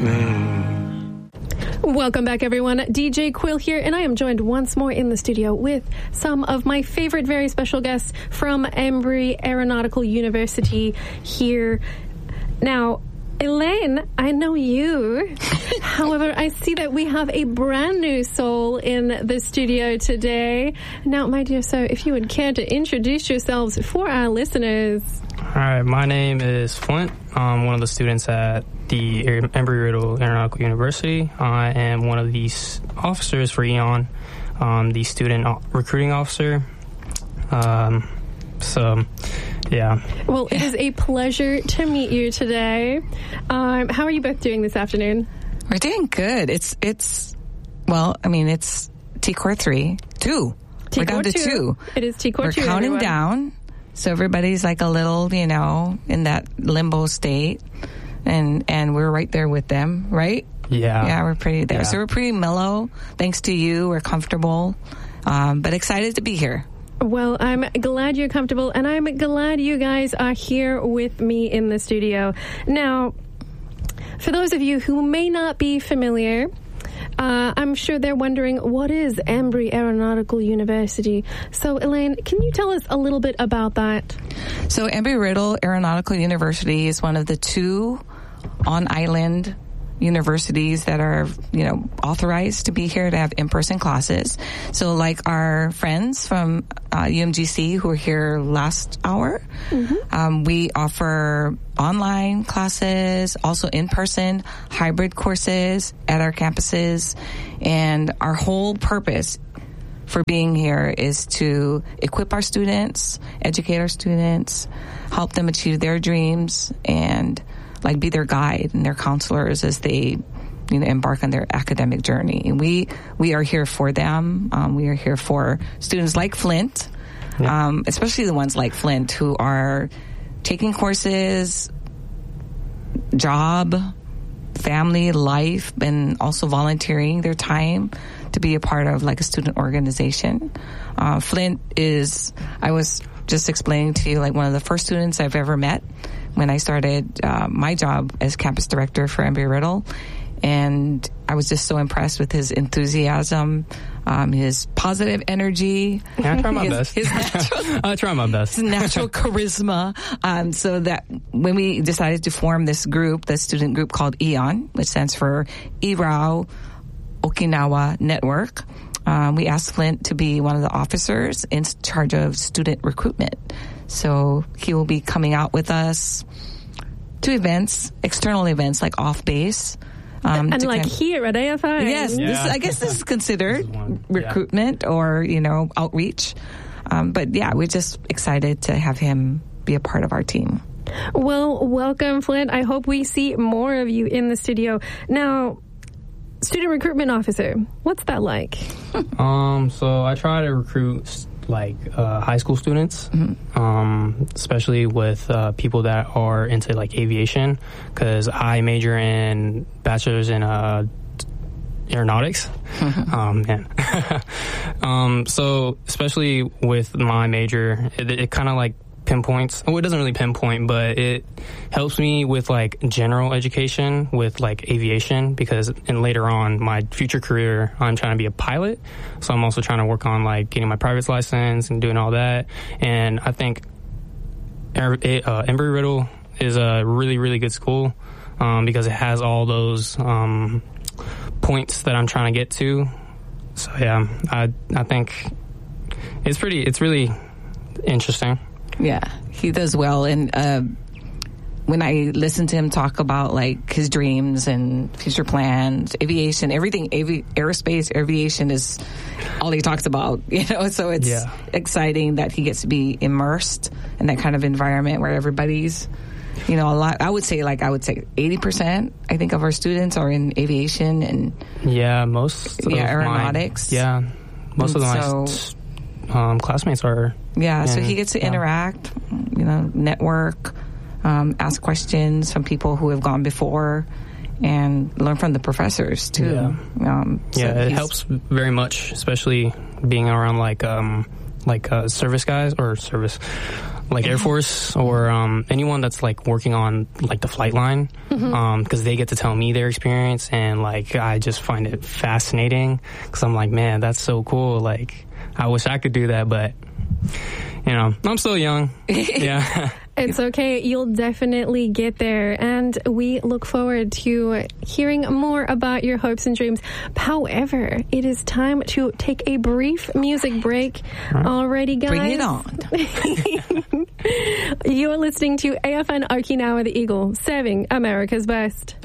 Welcome back, everyone. DJ Quill here, and I am joined once more in the studio with some of my favorite very special guests from Embry Aeronautical University here. Now, Elaine, I know you. However, I see that we have a brand new soul in the studio today. Now, my dear sir, if you would care to introduce yourselves for our listeners. All right, my name is Flint. I'm one of the students at the Embry-Riddle Aeronautical University. I am one of the officers for EON, the student recruiting officer. Yeah. Well, it is a pleasure to meet you today. How are you both doing this afternoon? We're doing good. It's T-Core 2. We're down to 2. It is T-Core 2. We're counting everyone. down. So everybody's like a little, in that limbo state. And we're right there with them, right? Yeah. Yeah, we're pretty there. Yeah. So we're pretty mellow. Thanks to you. We're comfortable. But excited to be here. Well, I'm glad you're comfortable, and I'm glad you guys are here with me in the studio. Now, for those of you who may not be familiar, I'm sure they're wondering, what is Embry Aeronautical University? So, Elaine, can you tell us a little bit about that? So, Embry-Riddle Aeronautical University is one of the 2 on-island universities that are, authorized to be here to have in-person classes. So like our friends from UMGC who were here last hour, we offer online classes, also in-person hybrid courses at our campuses. And our whole purpose for being here is to equip our students, educate our students, help them achieve their dreams, and be their guide and their counselors as they, embark on their academic journey. And we are here for them. We are here for students like Flint, especially the ones like Flint who are taking courses, job, family, life, and also volunteering their time to be a part of a student organization. Flint is, I was just explaining to you, one of the first students I've ever met when I started my job as campus director for Embry-Riddle. And I was just so impressed with his enthusiasm, his positive energy. Yeah, I try my best. I try my best. His natural charisma. So that when we decided to form this group, the student group called EON, which stands for Irau Okinawa Network, we asked Flint to be one of the officers in charge of student recruitment. So he will be coming out with us to events, external events like off base. And here at AFI. Yes, yeah. I guess this is considered recruitment or, outreach. But yeah, we're just excited to have him be a part of our team. Well, welcome, Flint. I hope we see more of you in the studio. Now, student recruitment officer, what's that like? So I try to recruit high school students, especially with people that are into aviation, because I major in bachelor's in aeronautics. So especially with my major, it kind of pinpoints, it doesn't really pinpoint, but it helps me with general education with aviation, because later on my future career I'm trying to be a pilot, so I'm also trying to work on getting my private license and doing all that. And I think Embry-Riddle is a really, really good school because it has all those points that I'm trying to get to. So yeah, I think it's really interesting. Yeah, he does well. And when I listen to him talk about his dreams and future plans, aviation, everything, aerospace, aviation is all he talks about, so it's exciting that he gets to be immersed in that kind of environment where everybody's, a lot. I would say 80%, I think, of our students are in aviation and most of aeronautics. Most of my classmates are. Yeah, so he gets to interact, network, ask questions from people who have gone before, and learn from the professors too. It helps very much, especially being around service guys or service like Air Force or anyone that's like working on like the flight line, because they get to tell me their experience, and like I just find it fascinating because I'm like, man, that's so cool. Like I wish I could do that, but you know, I'm still young. Yeah. It's okay. You'll definitely get there. And we look forward to hearing more about your hopes and dreams. However, it is time to take a brief music break. Alrighty, guys. Bring it on. You are listening to AFN Okinawa, the Eagle, serving America's best.